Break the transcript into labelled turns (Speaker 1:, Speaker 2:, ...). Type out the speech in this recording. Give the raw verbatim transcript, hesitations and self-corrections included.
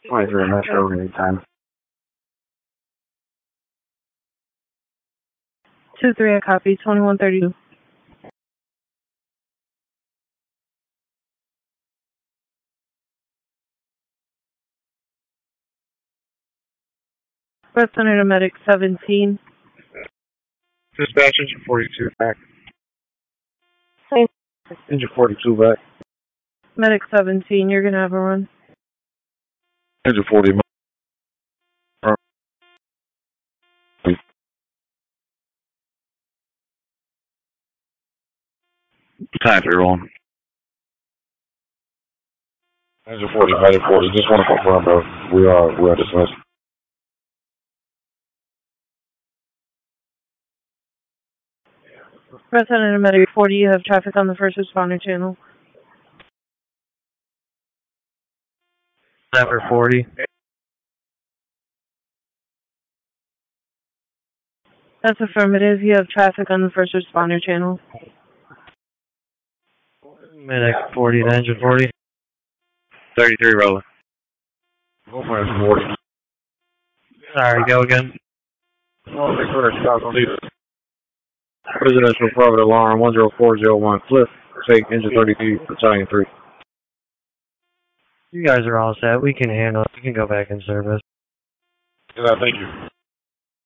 Speaker 1: twenty-three Metro, anytime.
Speaker 2: two three, I copy, twenty-one thirty-two. Breath Center to Medic seventeen.
Speaker 1: Dispatch, engine forty-two back.
Speaker 2: Same.
Speaker 1: Engine forty-two back.
Speaker 2: Medic seventeen, you're going to have a run.
Speaker 1: Engine forty. Time three on. Engine forty, Medic forty. Just want to confirm, bro. We are, we are dismissed.
Speaker 2: Breath Center to Medic forty, you have traffic on the first responder channel.
Speaker 3: Number forty.
Speaker 2: That's affirmative. You have traffic on the first responder channel.
Speaker 3: Medic forty to engine forty.
Speaker 1: thirty-three rolling. Go for engine forty.
Speaker 3: Sorry, go again.
Speaker 1: Residential private alarm one zero four zero one. Cliff, take engine thirty-two, battalion three.
Speaker 3: You guys are all set. We can handle it. You can go back in service.
Speaker 1: Yeah, thank you.